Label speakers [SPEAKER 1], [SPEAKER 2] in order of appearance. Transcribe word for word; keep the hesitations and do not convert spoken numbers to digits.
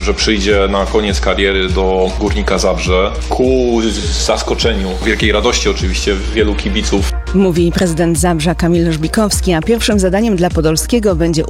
[SPEAKER 1] że przyjdzie na koniec kariery do Górnika Zabrze. Ku zaskoczeniu, wielkiej radości oczywiście wielu kibiców.
[SPEAKER 2] Mówi prezydent Zabrza Kamil Żbikowski, a pierwszym zadaniem dla Podolskiego będzie